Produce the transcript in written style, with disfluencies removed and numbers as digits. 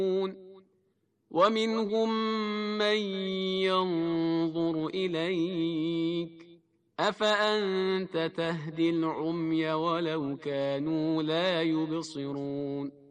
ومنهم من ينظر إليك أفأنت تهدي العمي ولو كانوا لا يبصرون